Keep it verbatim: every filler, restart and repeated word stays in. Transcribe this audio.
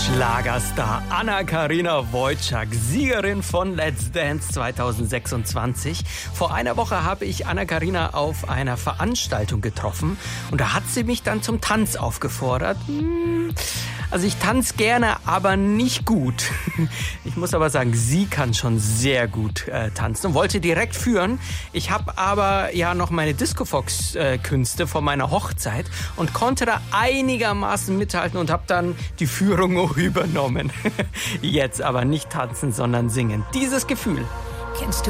Schlagerstar Anna-Karina Wojcik, Siegerin von Let's Dance zwanzig sechsundzwanzig. Vor einer Woche habe ich Anna-Karina auf einer Veranstaltung getroffen und da hat sie mich dann zum Tanz aufgefordert. Also ich tanze gerne, aber nicht gut. Ich muss aber sagen, sie kann schon sehr gut äh, tanzen und wollte direkt führen. Ich habe aber ja noch meine Discofox-Künste äh, von meiner Hochzeit und konnte da einigermaßen mithalten und habe dann die Führung auch übernommen. Jetzt aber nicht tanzen, sondern singen. Dieses Gefühl. Kennst du